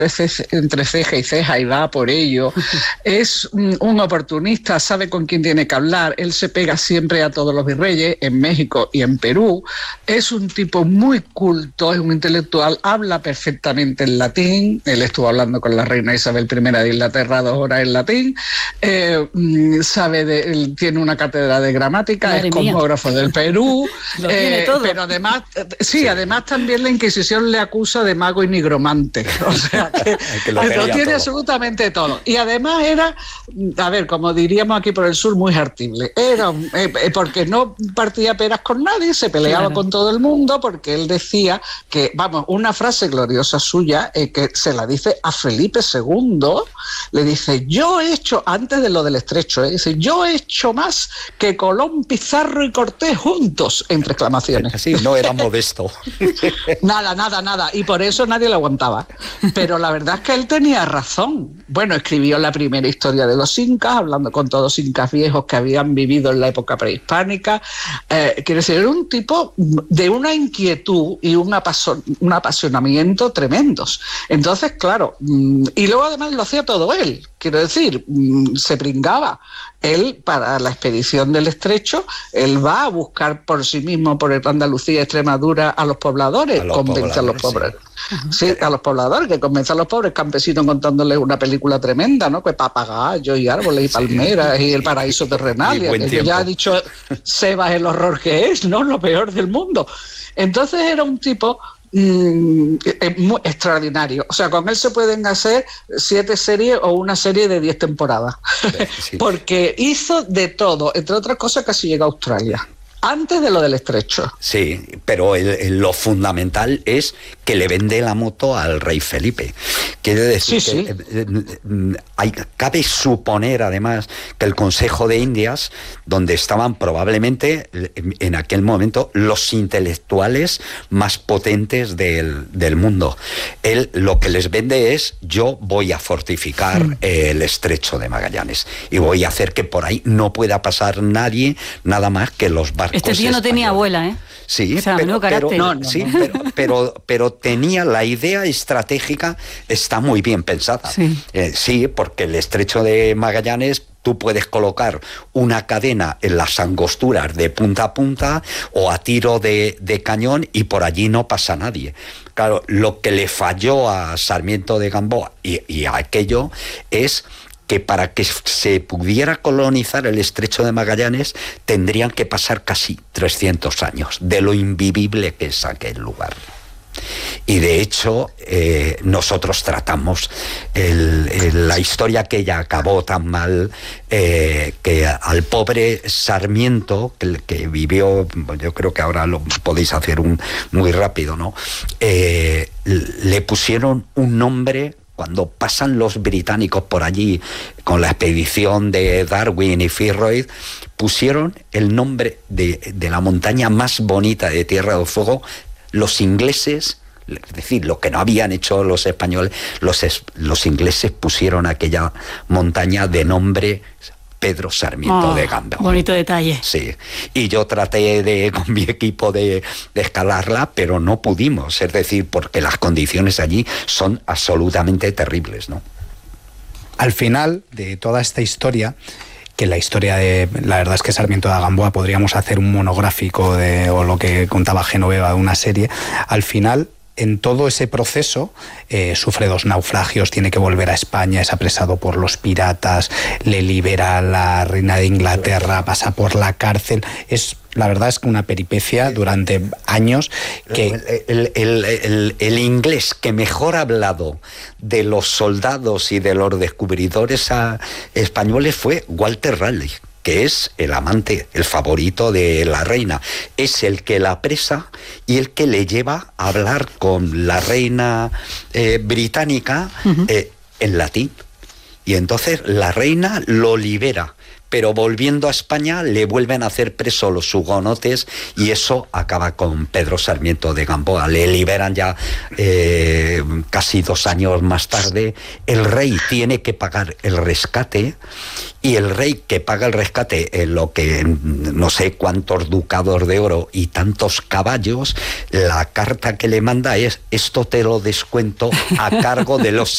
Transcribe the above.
entre ceja y ceja y va por ello. Es un oportunista, sabe con quién tiene que hablar. Él se pega siempre a todos los virreyes, en México y en Perú. Es un tipo muy culto, es un intelectual, habla perfectamente en latín. Él estuvo hablando con la reina Isabel I de Inglaterra 2 horas en latín. Él tiene una cátedra de gramática, Madre es mía. Cosmógrafo del Perú. Lo tiene todo. Pero además, además también la Inquisición le acusa de mago y nigromante. O sea, que lo tiene todo. Absolutamente todo. Y además era, a ver, como diríamos aquí por el sur, muy hartible. Era porque no partía peras con nadie, se peleaba con todo el mundo, porque él decía que, vamos, una frase gloriosa suya, que se la dice a Felipe II, le dice, yo he hecho, antes de lo del estrecho, dice, yo he hecho más que Colón, Pizarro y Cortés juntos, entre exclamaciones. Sí, no era modesto. Nada. Y por eso nadie lo aguantaba. Pero la verdad es que él tenía razón. Bueno, escribió la primera historia de los incas, hablando con todos los incas viejos que habían vivido en la época prehispánica. Quiere decir, era un tipo de una inquietud y un apasionamiento tremendos. Entonces, claro, y luego además lo hacía todo él. Quiero decir, se pringaba. Él, para la expedición del estrecho, él va a buscar por sí mismo, por Andalucía, Extremadura, a los pobladores, convence a los pobres. Sí, a los pobladores, que convence a los pobres campesinos contándoles una película tremenda, ¿no? Que papagayos y árboles y palmeras y el paraíso terrenal. Y que ya ha dicho Sebas el horror que es, ¿no? Lo peor del mundo. Entonces era un tipo muy extraordinario. O sea, con él se pueden hacer 7 series o una serie de 10 temporadas. Sí. Porque hizo de todo, entre otras cosas, casi llegó a Australia. Antes de lo del estrecho. Sí, pero lo fundamental es que le vende la moto al rey Felipe. Quiere decir que cabe suponer, además, que el Consejo de Indias, donde estaban probablemente en aquel momento los intelectuales más potentes del mundo, él lo que les vende es: yo voy a fortificar el estrecho de Magallanes y voy a hacer que por ahí no pueda pasar nadie, nada más que los barcos. Este tío no tenía abuela, ¿eh? Sí, o sea, pero tenía la idea estratégica, está muy bien pensada. Sí, porque el estrecho de Magallanes, tú puedes colocar una cadena en las angosturas de punta a punta o a tiro de cañón y por allí no pasa nadie. Claro, lo que le falló a Sarmiento de Gamboa y a aquello es que para que se pudiera colonizar el estrecho de Magallanes tendrían que pasar casi 300 años de lo invivible que es aquel lugar. Y de hecho nosotros tratamos la historia que ya acabó tan mal, que al pobre Sarmiento, que vivió, yo creo que ahora lo podéis hacer muy rápido, ¿no? Le pusieron un nombre. Cuando pasan los británicos por allí con la expedición de Darwin y Fitzroy, pusieron el nombre de la montaña más bonita de Tierra del Fuego. Los ingleses, es decir, lo que no habían hecho los españoles, los ingleses pusieron aquella montaña de nombre Pedro Sarmiento de Gamboa. Bonito detalle. Sí, y yo traté con mi equipo de escalarla, pero no pudimos, es decir, porque las condiciones allí son absolutamente terribles, ¿no? Al final de toda esta historia, que la verdad es que Sarmiento de Gamboa podríamos hacer un monográfico o lo que contaba Genoveva de una serie. Al final, en todo ese proceso, sufre 2 naufragios, tiene que volver a España, es apresado por los piratas, le libera la reina de Inglaterra, pasa por la cárcel. La verdad es que una peripecia durante años que... El inglés que mejor ha hablado de los soldados y de los descubridores españoles fue Walter Raleigh, que es el amante, el favorito de la reina. Es el que la apresa y el que le lleva a hablar con la reina británica en latín. Y entonces la reina lo libera, pero volviendo a España le vuelven a hacer preso los hugonotes y eso acaba con Pedro Sarmiento de Gamboa. Le liberan ya casi 2 años más tarde. El rey tiene que pagar el rescate y el rey que paga el rescate en lo que no sé cuántos ducados de oro y tantos caballos, la carta que le manda es: esto te lo descuento a cargo de los